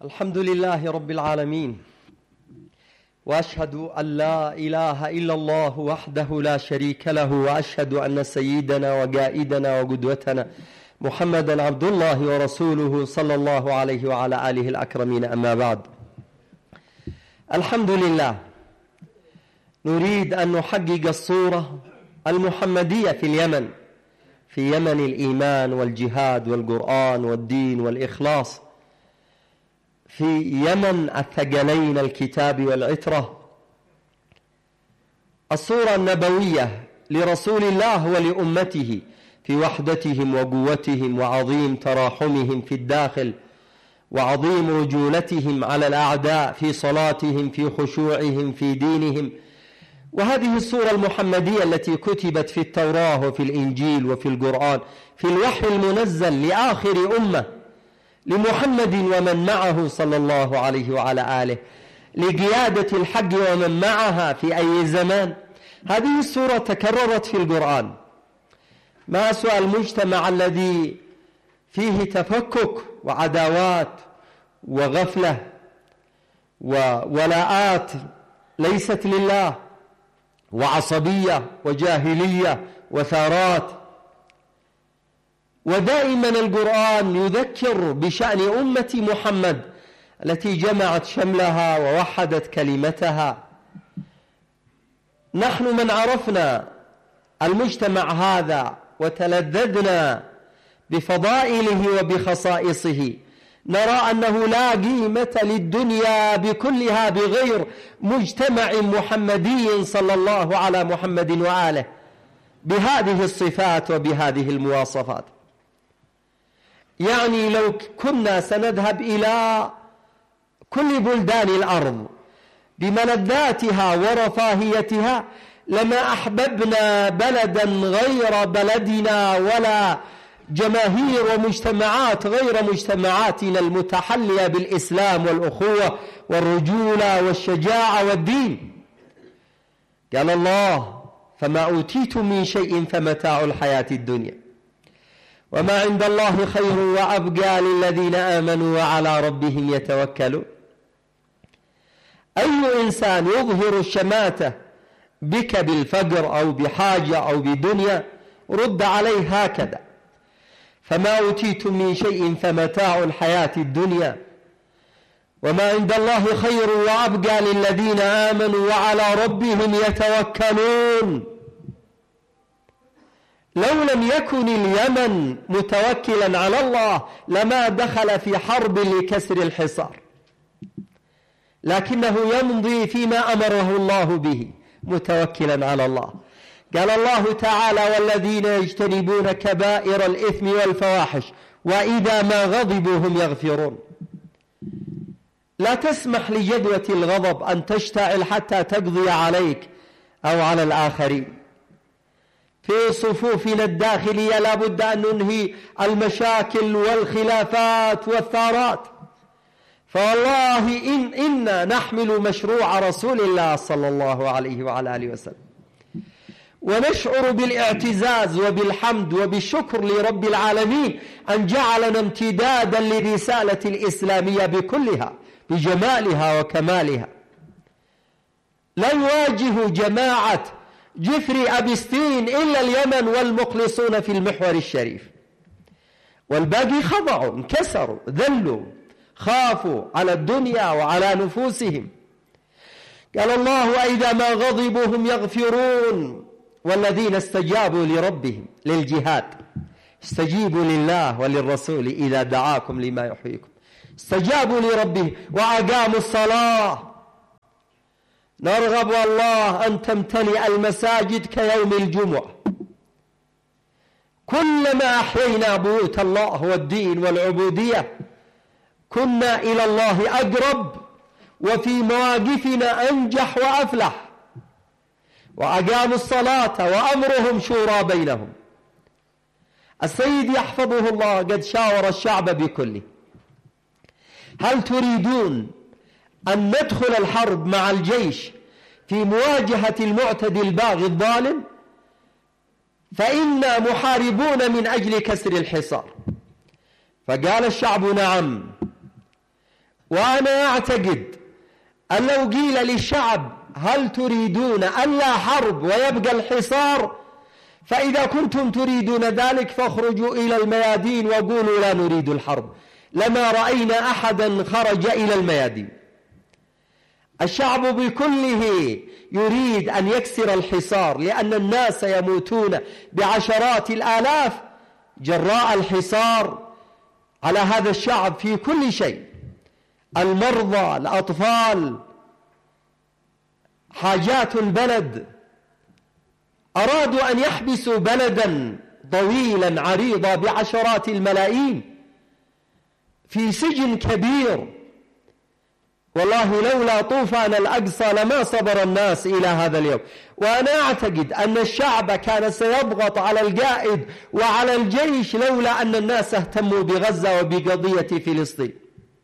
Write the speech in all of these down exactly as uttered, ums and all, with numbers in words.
الحمد لله رب العالمين، وأشهد أن لا إله إلا الله وحده لا شريك له، وأشهد أن سيدنا وقائدنا وقدوتنا محمدا عبد الله ورسوله صلى الله عليه وعلى آله الأكرمين. أما بعد، الحمد لله، نريد أن نحقق الصورة المحمدية في اليمن، في يمن الإيمان والجهاد والقرآن والدين والإخلاص، في يمن الثقلين الكتاب والعترة، الصورة النبوية لرسول الله ولأمته في وحدتهم وقوتهم وعظيم تراحمهم في الداخل وعظيم رجولتهم على الأعداء، في صلاتهم، في خشوعهم، في دينهم. وهذه الصورة المحمدية التي كتبت في التوراة وفي الإنجيل وفي القرآن، في الوحي المنزل لآخر أمة، لمحمد ومن معه صلى الله عليه وعلى آله، لقيادة الحق ومن معها في أي زمان. هذه الصورة تكررت في القرآن. ما أسوأ المجتمع الذي فيه تفكك وعداوات وغفلة وولاءات ليست لله، وعصبية وجاهلية وثارات. ودائما القرآن يذكر بشأن أمة محمد التي جمعت شملها ووحدت كلمتها. نحن من عرفنا المجتمع هذا وتلذذنا بفضائله وبخصائصه، نرى أنه لا قيمة للدنيا بكلها بغير مجتمع محمدي صلى الله على محمد وآله بهذه الصفات وبهذه المواصفات. يعني لو كنا سنذهب إلى كل بلدان الأرض بملذاتها ورفاهيتها لما أحببنا بلدا غير بلدنا، ولا جماهير ومجتمعات غير مجتمعاتنا المتحلية بالإسلام والأخوة والرجولة والشجاعة والدين. قال الله: فما أوتيتم من شيء فمتاع الحياة الدنيا وما عند الله خير وأبقى للذين آمنوا وعلى ربهم يتوكلون. أي إنسان يظهر الشماتة بك بالفقر أو بحاجة أو بدنيا، رد عليه هكذا: فما أوتيتم من شيء فمتاع الحياة الدنيا وما عند الله خير وأبقى للذين آمنوا وعلى ربهم يتوكلون. لو لم يكن اليمن متوكلا على الله لما دخل في حرب لكسر الحصار، لكنه يمضي فيما أمره الله به متوكلا على الله. قال الله تعالى: والذين يجتنبون كبائر الإثم والفواحش وإذا ما غضبوا هم يغفرون. لا تسمح لجدوة الغضب أن تشتعل حتى تقضي عليك أو على الآخرين. في صفوفنا الداخلية لا بد أن ننهي المشاكل والخلافات والثارات. فوالله إن إنا نحمل مشروع رسول الله صلى الله عليه وعلى آله وسلم، ونشعر بالاعتزاز وبالحمد وبالشكر لرب العالمين أن جعلنا امتدادا للرسالة الإسلامية بكلها بجمالها وكمالها. لا يواجه جماعة جفري أبستين إلا اليمن والمخلصون في المحور الشريف، والباقي خضعوا، انكسروا، ذلوا، خافوا على الدنيا وعلى نفوسهم. قال الله: وإذا ما غضبوا هم يغفرون. والذين استجابوا لربهم للجهاد، استجيبوا لله وللرسول إذا دعاكم لما يحييكم، استجابوا لربهم وأقاموا الصلاة. نرغب والله أن تمتلئ المساجد كيوم الجمعة. كلما أحيينا بيوت الله والدين والعبودية كنا إلى الله أقرب، وفي مواقفنا أنجح وأفلح. وأقاموا الصلاة وأمرهم شورى بينهم. السيد يحفظه الله قد شاور الشعب بكله: هل تريدون أن ندخل الحرب مع الجيش في مواجهة المعتدي الباغي الظالم؟ فإنا محاربون من أجل كسر الحصار. فقال الشعب: نعم. وأنا أعتقد أن لو قيل للشعب هل تريدون ألا حرب ويبقى الحصار، فإذا كنتم تريدون ذلك فاخرجوا إلى الميادين وقولوا لا نريد الحرب، لما رأينا أحدا خرج إلى الميادين. الشعب بكله يريد أن يكسر الحصار، لأن الناس يموتون بعشرات الآلاف جراء الحصار على هذا الشعب في كل شيء، المرضى، الأطفال، حاجات البلد. أرادوا أن يحبسوا بلدا طويلا عريضا بعشرات الملايين في سجن كبير. والله لولا طوفان الأقصى لما صبر الناس إلى هذا اليوم. وأنا أعتقد أن الشعب كان سيضغط على القائد وعلى الجيش لولا أن الناس اهتموا بغزة وبقضية فلسطين.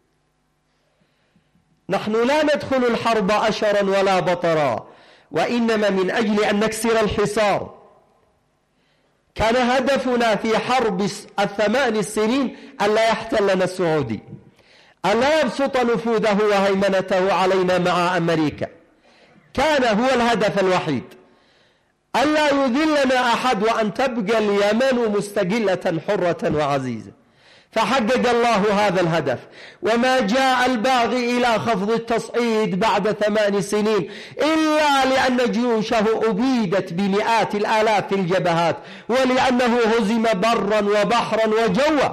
نحن لا ندخل الحرب أشرا ولا بطرا، وإنما من أجل أن نكسر الحصار. كان هدفنا في حرب الثمان السنين ألا يحتلنا السعودي، ألا يبسط نفوذه وهيمنته علينا مع أمريكا. كان هو الهدف الوحيد، ألا يذلنا أحد، وأن تبقى اليمن مستقلة حرة وعزيزة. فحقق الله هذا الهدف. وما جاء الباغي إلى خفض التصعيد بعد ثمان سنين إلا لأن جيوشه أبيدت بمئات الآلاف في الجبهات، ولأنه هزم برا وبحرا وجوا.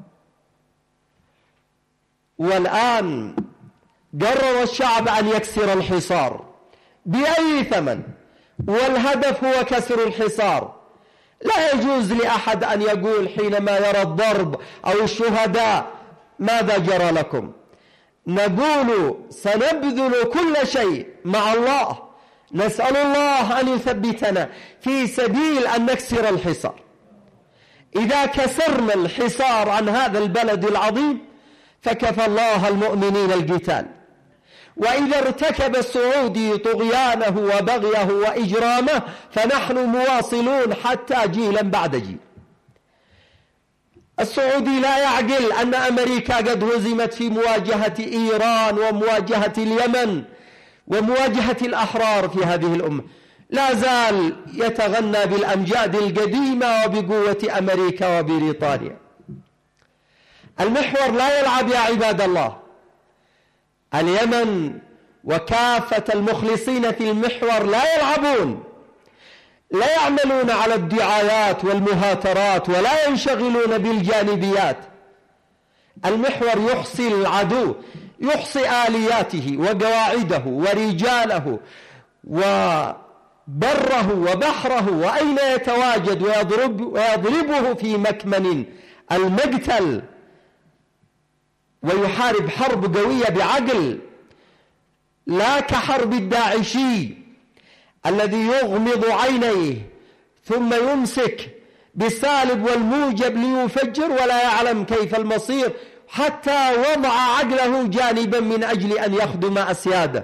والآن قرر الشعب أن يكسر الحصار بأي ثمن، والهدف هو كسر الحصار. لا يجوز لأحد أن يقول حينما يرى الضرب أو الشهداء ماذا جرى لكم. نقول سنبذل كل شيء مع الله، نسأل الله أن يثبتنا في سبيل أن نكسر الحصار. إذا كسرنا الحصار عن هذا البلد العظيم فكفى الله المؤمنين القتال. وإذا ارتكب السعودي طغيانه وبغيه وإجرامه فنحن مواصلون حتى جيلا بعد جيل. السعودي لا يعقل أن أمريكا قد هزمت في مواجهة إيران ومواجهة اليمن ومواجهة الأحرار في هذه الأمة، لا زال يتغنى بالأمجاد القديمة وبقوة أمريكا وبريطانيا. المحور لا يلعب يا عباد الله. اليمن وكافة المخلصين في المحور لا يلعبون، لا يعملون على الدعايات والمهاترات ولا ينشغلون بالجانبيات. المحور يحصي العدو، يحصي آلياته وقواعده ورجاله وبره وبحره وأين يتواجد ويضرب ويضربه في مكمن المقتل، ويحارب حرب قوية بعقل، لا كحرب الداعشي الذي يغمض عينيه ثم يمسك بالسالب والموجب ليفجر ولا يعلم كيف المصير، حتى وضع عقله جانبا من أجل أن يخدم أسياده.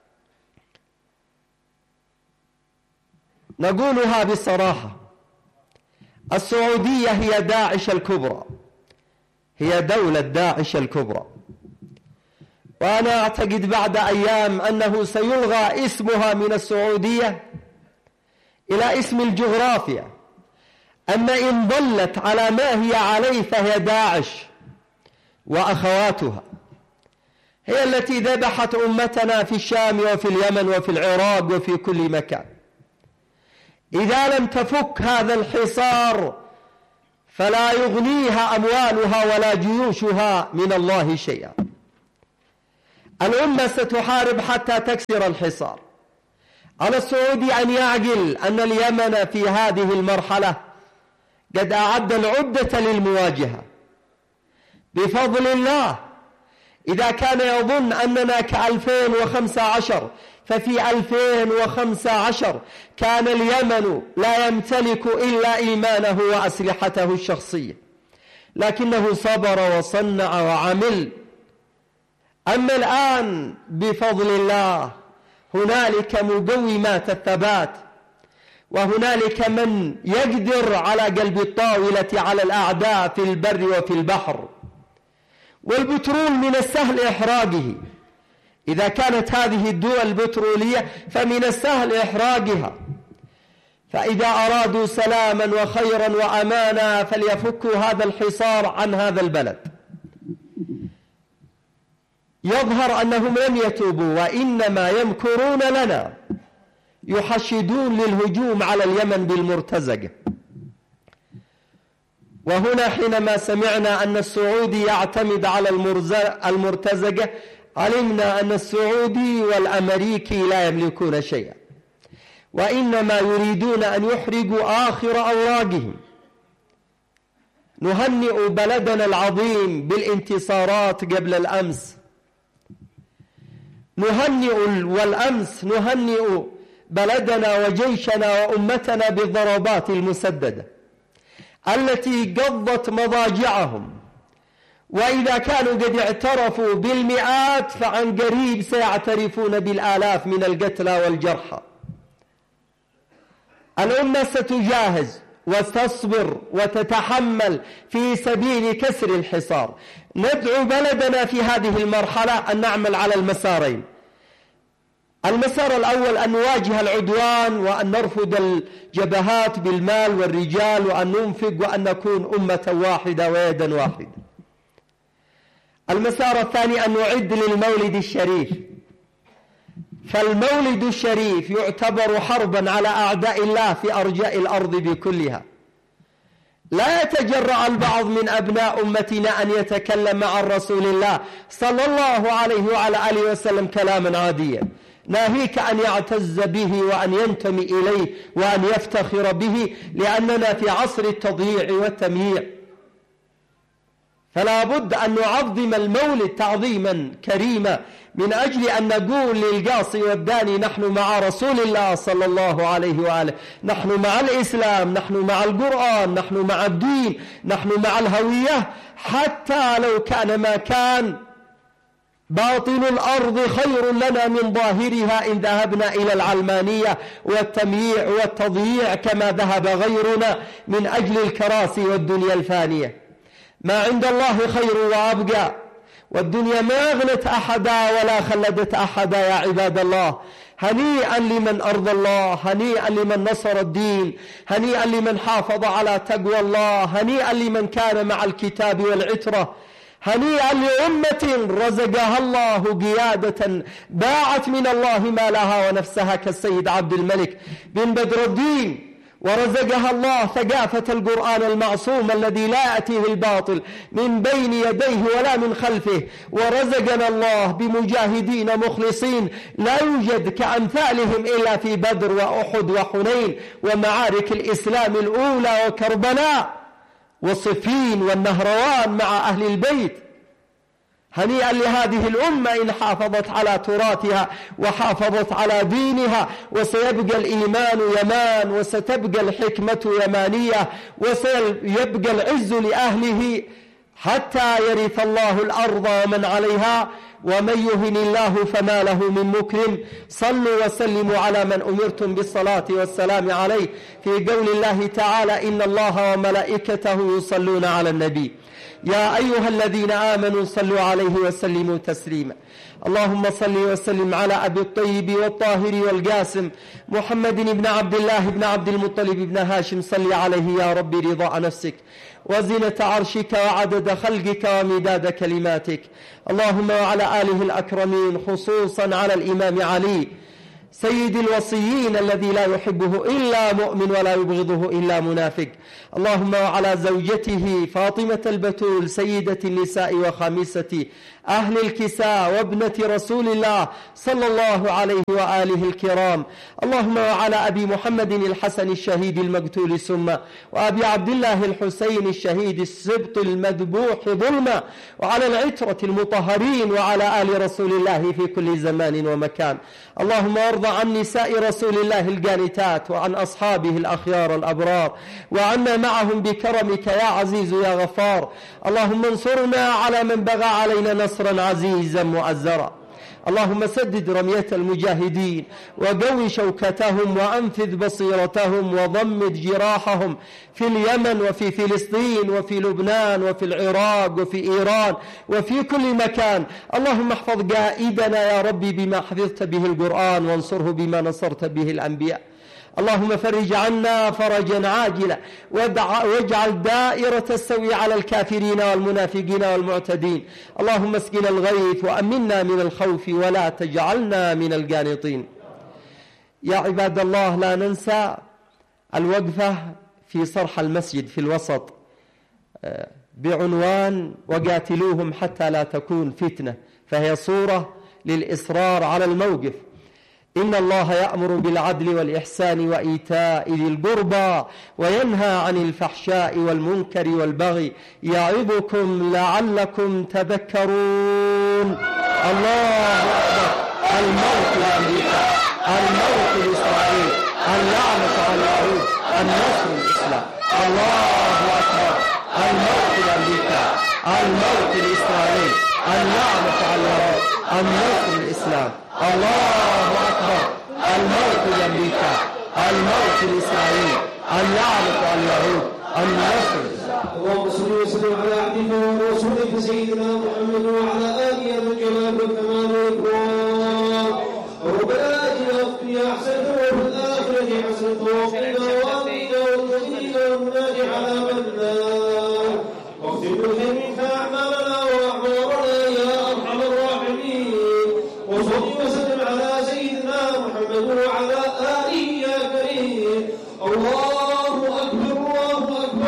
نقولها بصراحة، السعودية هي داعش الكبرى، هي دولة داعش الكبرى. وأنا أعتقد بعد أيام أنه سيلغى اسمها من السعودية إلى اسم الجغرافيا. أما إن ظلت على ما هي عليه فهي داعش وأخواتها، هي التي ذبحت أمتنا في الشام وفي اليمن وفي العراق وفي كل مكان. إذا لم تفك هذا الحصار فلا يغنيها أموالها ولا جيوشها من الله شيئا. الأمة ستحارب حتى تكسر الحصار. على السعودي أن يعقل أن اليمن في هذه المرحلة قد أعد العدة للمواجهة بفضل الله. إذا كان يظن أننا كألفين وخمسة عشر ففي ألفين وخمسة عشر كان اليمن لا يمتلك إلا إيمانه وأسلحته الشخصية، لكنه صبر وصنع وعمل. أما الآن بفضل الله هنالك مقومات الثبات، وهنالك من يقدر على قلب الطاولة على الأعداء في البر وفي البحر. والبترول من السهل إحراقه، إذا كانت هذه الدول بترولية فمن السهل إحراقها، فإذا أرادوا سلاما وخيرا وأمانا فليفكوا هذا الحصار عن هذا البلد. يظهر أنهم لم يتوبوا وإنما يمكرون لنا، يحشدون للهجوم على اليمن بالمرتزقة. وهنا حينما سمعنا أن السعودي يعتمد على المرتزقة علمنا أن السعودي والأمريكي لا يملكون شيئا، وإنما يريدون أن يحرقوا آخر أوراقهم. نهنئ بلدنا العظيم بالانتصارات قبل الأمس، نهنئ والأمس نهنئ بلدنا وجيشنا وأمتنا بالضربات المسددة التي قضت مضاجعهم، وإذا كانوا قد اعترفوا بالمئات فعن قريب سيعترفون بالآلاف من القتلى والجرحى. الأمة ستجاهز وتصبر وتتحمل في سبيل كسر الحصار. ندعو بلدنا في هذه المرحلة أن نعمل على المسارين. المسار الأول أن نواجه العدوان وأن نرفض الجبهات بالمال والرجال وأن ننفق وأن نكون أمة واحدة ويدا واحدة. المسار الثاني أن نعد للمولد الشريف، فالمولد الشريف يعتبر حربا على أعداء الله في أرجاء الأرض بكلها. لا يتجرأ البعض من أبناء أمتنا أن يتكلم عن رسول الله صلى الله عليه وعلى آله وسلم كلاما عاديا، ناهيك أن يعتز به وأن ينتمي إليه وأن يفتخر به، لأننا في عصر التضييع والتمييع. فلا بد أن نعظم المولد تعظيما كريما من أجل أن نقول للقاصي والداني نحن مع رسول الله صلى الله عليه وآله، نحن مع الإسلام، نحن مع القرآن، نحن مع الدين، نحن مع الهوية، حتى لو كان ما كان باطن الأرض خير لنا من ظاهرها إن ذهبنا إلى العلمانية والتمييع والتضييع كما ذهب غيرنا من أجل الكراسي والدنيا الفانية. ما عند الله خير وأبقى، والدنيا ما أغنت أحدا ولا خلدت أحدا يا عباد الله. هنيئا لمن أرضى الله، هنيئا لمن نصر الدين، هنيئا لمن حافظ على تقوى الله، هنيئا لمن كان مع الكتاب والعترة، هنيئا لأمة رزقها الله قيادة باعت من الله مالها ونفسها كالسيد عبد الملك بن بدر الدين، ورزقها الله ثقافة القرآن المعصوم الذي لا يأتيه الباطل من بين يديه ولا من خلفه، ورزقنا الله بمجاهدين مخلصين لا يوجد كأمثالهم إلا في بدر وأحد وحنين ومعارك الإسلام الأولى وكربلاء وصفين والنهروان مع أهل البيت. هنيئا لهذه الأمة إن حافظت على تراثها وحافظت على دينها، وسيبقى الإيمان يمان، وستبقى الحكمة يمانية، وسيبقى العز لأهله حتى يرث الله الأرض ومن عليها، ومن يهن الله فما له من مكرم. صلوا وسلموا على من أمرتم بالصلاة والسلام عليه، في قول الله تعالى إن الله وملائكته يصلون على النبي يا أيها الذين آمنوا صلوا عليه وسلموا تسليما. اللهم صل وسلم على أبي الطيب والطاهر والقاسم محمد بن عبد الله بن عبد المطلب بن هاشم، صل عليه يا رب رضاء نفسك وزنة عرشك وعدد خلقك ومداد كلماتك. اللهم وعلى آله الأكرمين، خصوصا على الإمام علي سيد الوصيين الذي لا يحبه إلا مؤمن ولا يبغضه إلا منافق. اللهم وعلى زوجته فاطمة البتول سيدة النساء وخامسة أهل الكساء وابنة رسول الله صلى الله عليه وآله الكرام. اللهم وعلى أبي محمد الحسن الشهيد المقتول سما، وأبي عبد الله الحسين الشهيد السبط المذبوح ظلما، وعلى العترة المطهرين وعلى آل رسول الله في كل زمان ومكان. اللهم وارض عن نساء رسول الله القانتات وعن أصحابه الأخيار الأبرار، وعنا معهم بكرمك يا عزيز يا غفار. اللهم انصرنا على من بغى علينا نصرا عزيزا مؤزرا. اللهم سدد رمية المجاهدين وقوي شوكتهم وأنفذ بصيرتهم وضمد جراحهم في اليمن وفي فلسطين وفي لبنان وفي العراق وفي إيران وفي كل مكان. اللهم احفظ قائدنا يا ربي بما حفظت به القرآن وانصره بما نصرت به الأنبياء. اللهم فرج عنا فرجا عاجلا واجعل دائرة السوء على الكافرين والمنافقين والمعتدين. اللهم اسقنا الغيث وأمنا من الخوف ولا تجعلنا من القانطين. يا عباد الله، لا ننسى الوقفة في صرح المسجد في الوسط بعنوان وقاتلوهم حتى لا تكون فتنة، فهي صورة للإصرار على الموقف. إن الله يأمر بالعدل والإحسان وإيتاء ذي القربى وينهى عن الفحشاء والمنكر والبغي يعظكم لعلكم تذكرون. الله أكبر. الموت لأمريكا، الموت لإسرائيل، اللعنة على اليهود، النصر للإسلام. الله أكبر. الموت لأمريكا، الموت لإسرائيل، اللعنة على اليهود، النصر للإسلام. الله أكبر. الموت لأمريكا، الموت لإسرائيل، اللعنة على اليهود، النصر. اللهم صل وسلم على عبدك ورسولك سيدنا محمد وعلى آله الجلال والكمال والإكرام.